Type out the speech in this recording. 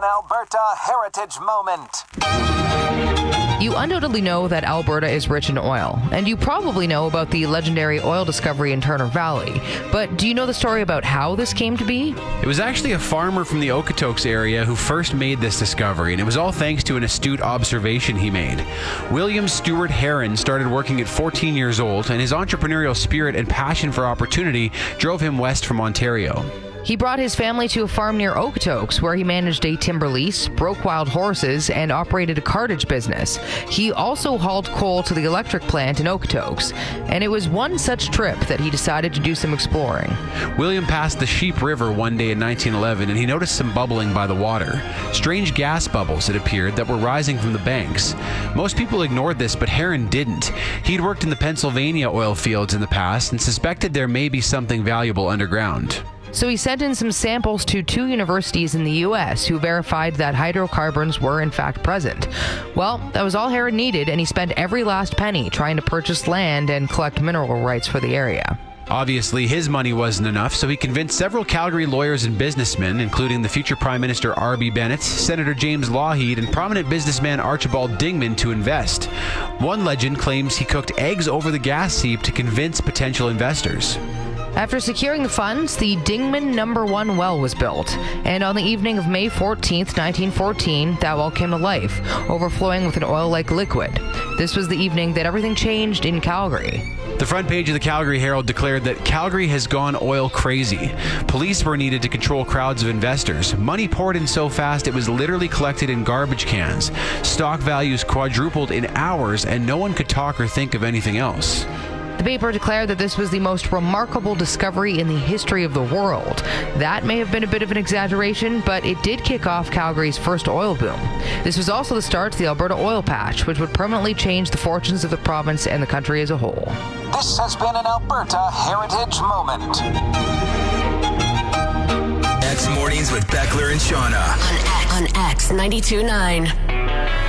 Alberta Heritage Moment. You undoubtedly know that Alberta is rich in oil, and you probably know about the legendary oil discovery in Turner Valley. But do you know the story about how this came to be? It was actually a farmer from the Okotoks area who first made this discovery, and it was all thanks to an astute observation he made. William Stewart Heron started working at 14 years old, and his entrepreneurial spirit and passion for opportunity drove him west from Ontario. He brought his family to a farm near Okotoks where he managed a timber lease, broke wild horses, and operated a cartage business. He also hauled coal to the electric plant in Okotoks, and it was one such trip that he decided to do some exploring. William passed the Sheep River one day in 1911, and he noticed some bubbling by the water. Strange gas bubbles, it appeared, that were rising from the banks. Most people ignored this, but Heron didn't. He'd worked in the Pennsylvania oil fields in the past and suspected there may be something valuable underground. So he sent in some samples to 2 universities in the U.S. who verified that hydrocarbons were in fact present. Well, that was all Heron needed, and he spent every last penny trying to purchase land and collect mineral rights for the area. Obviously, his money wasn't enough, so he convinced several Calgary lawyers and businessmen, including the future Prime Minister R.B. Bennett, Senator James Lougheed, and prominent businessman Archibald Dingman to invest. One legend claims he cooked eggs over the gas heap to convince potential investors. After securing the funds, the Dingman No. 1 well was built, and on the evening of May 14th, 1914, that well came to life, overflowing with an oil-like liquid. This was the evening that everything changed in Calgary. The front page of the Calgary Herald declared that Calgary has gone oil crazy. Police were needed to control crowds of investors. Money poured in so fast it was literally collected in garbage cans. Stock values quadrupled in hours, and no one could talk or think of anything else. The paper declared that this was the most remarkable discovery in the history of the world. That may have been a bit of an exaggeration, but it did kick off Calgary's first oil boom. This was also the start to the Alberta Oil Patch, which would permanently change the fortunes of the province and the country as a whole. This has been an Alberta Heritage Moment. X Mornings with Beckler and Shauna. On X 92.9.